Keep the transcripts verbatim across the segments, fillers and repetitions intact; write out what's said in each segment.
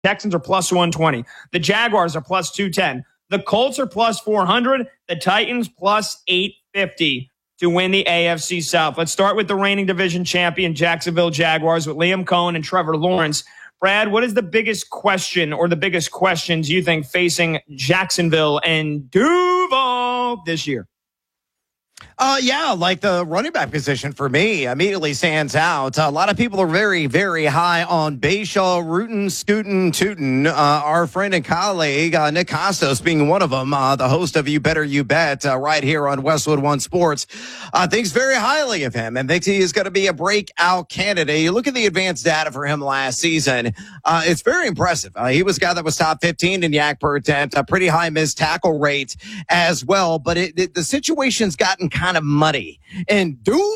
Texans are plus one twenty. The Jaguars are plus two ten. The Colts are plus four hundred. The Titans plus eight fifty to win the A F C South. Let's start with the reigning division champion Jacksonville Jaguars with Liam Cohen and Trevor Lawrence. Brad, what is the biggest question or the biggest questions you think facing Jacksonville and Duval this year? Uh, yeah, like the running back position for me immediately stands out. A lot of people are very, very high on Bayshaw, rootin', scootin', tootin'. Uh, our friend and colleague, uh, Nick Costos being one of them, uh, the host of You Better You Bet, uh, right here on Westwood One Sports, uh, thinks very highly of him and thinks he is going to be a breakout candidate. You look at the advanced data for him last season. Uh, it's very impressive. Uh, he was a guy that was top fifteen in yak per attempt, a pretty high missed tackle rate as well, but it, it, the situation's gotten kind of muddy in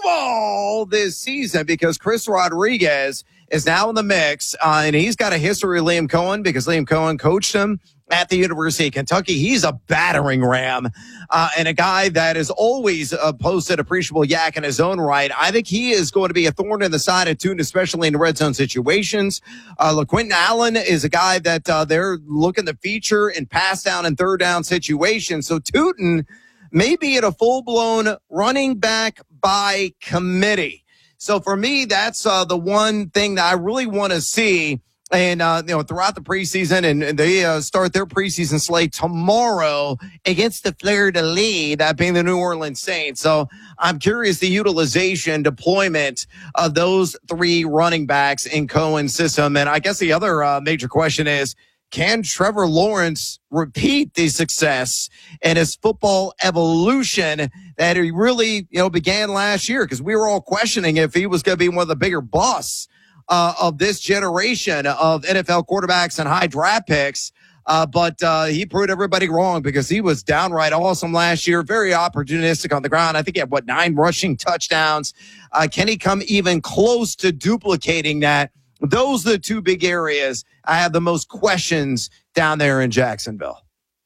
Duval this season because Chris Rodriguez is now in the mix, uh, and he's got a history with Liam Cohen because Liam Cohen coached him at the University of Kentucky. He's a battering ram uh, and a guy that has always uh, posted appreciable yak in his own right. I think he is going to be a thorn in the side of Tootin, especially in red zone situations. Uh, LaQuinton Allen is a guy that uh, they're looking to feature in pass down and third down situations. So Tootin maybe at a full-blown running back by committee. So for me, that's uh, the one thing that I really want to see. And, uh, you know, throughout the preseason, and, and they uh, start their preseason slate tomorrow against the Fleur-de-Lis, that being the New Orleans Saints. So I'm curious the utilization, deployment of those three running backs in Cohen's system. And I guess the other uh, major question is, can Trevor Lawrence repeat the success and his football evolution that he really, you know, began last year? Because we were all questioning if he was going to be one of the bigger busts uh, of this generation of N F L quarterbacks and high draft picks. Uh, but uh, he proved everybody wrong because he was downright awesome last year, very opportunistic on the ground. I think he had, what, nine rushing touchdowns. Uh, can he come even close to duplicating that? Those are the two big areas I have the most questions down there in Jacksonville.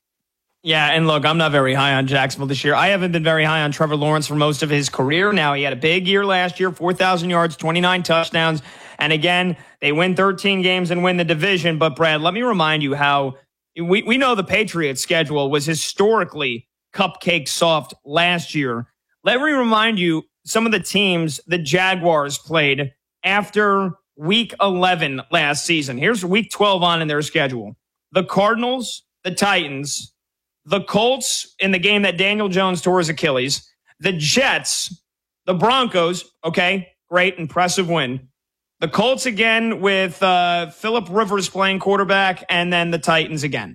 Yeah, and look, I'm not very high on Jacksonville this year. I haven't been very high on Trevor Lawrence for most of his career. Now, he had a big year last year, four thousand yards, twenty-nine touchdowns. And again, they win thirteen games and win the division. But, Brad, let me remind you how we, we know the Patriots' schedule was historically cupcake soft last year. Let me remind you some of the teams the Jaguars played after week eleven last season. Here's week twelve on in their schedule. The Cardinals, the Titans, the Colts in the game that Daniel Jones tore his Achilles, the Jets, the Broncos, okay, great, impressive win. The Colts again with uh, Phillip Rivers playing quarterback, and then the Titans again.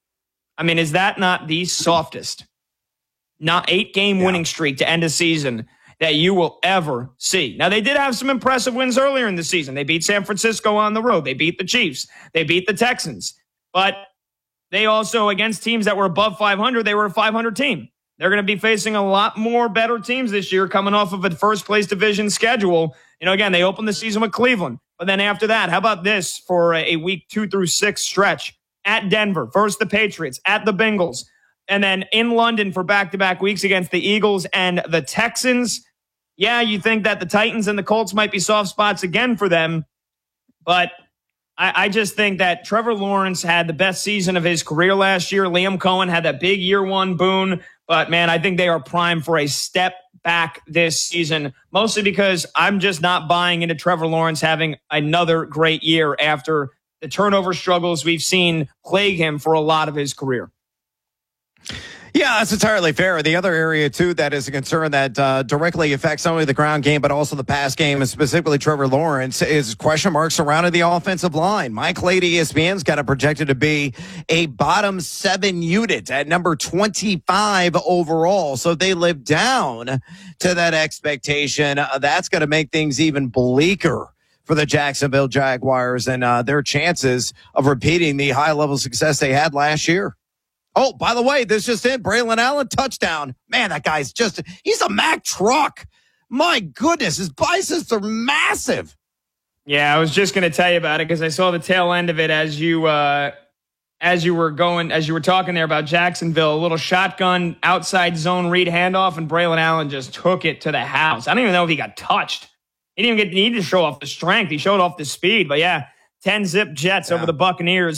I mean, is that not the softest, not eight-game yeah. winning streak to end a season that you will ever see? Now, they did have some impressive wins earlier in the season. They beat San Francisco on the road. They beat the Chiefs. They beat the Texans. But they also, against teams that were above five hundred, they were a five hundred team. They're going to be facing a lot more better teams this year coming off of a first-place division schedule. You know, again, they opened the season with Cleveland. But then after that, how about this for a week two through six stretch? At Denver, first the Patriots, at the Bengals, and then in London for back-to-back weeks against the Eagles and the Texans. Yeah, you think that the Titans and the Colts might be soft spots again for them, but I, I just think that Trevor Lawrence had the best season of his career last year. Liam Cohen had that big year one boon, but man, I think they are primed for a step back this season, mostly because I'm just not buying into Trevor Lawrence having another great year after the turnover struggles we've seen plague him for a lot of his career. Yeah, that's entirely fair. The other area, too, that is a concern that uh, directly affects not only the ground game, but also the pass game, and specifically Trevor Lawrence, is question marks surrounding the offensive line. Mike Lade, E S P N's got it projected to be a bottom seven unit at number twenty-five overall. So if they live down to that expectation, uh, that's going to make things even bleaker for the Jacksonville Jaguars and uh, their chances of repeating the high-level success they had last year. Oh, by the way, this just in, Braylon Allen, touchdown. Man, that guy's just, he's a Mack truck. My goodness, his biceps are massive. Yeah, I was just going to tell you about it because I saw the tail end of it as you uh, as you were going, as you were talking there about Jacksonville, a little shotgun outside zone read handoff, and Braylon Allen just took it to the house. I don't even know if he got touched. He didn't even get need to show off the strength. He showed off the speed. But yeah, ten zip Jets Yeah. over the Buccaneers.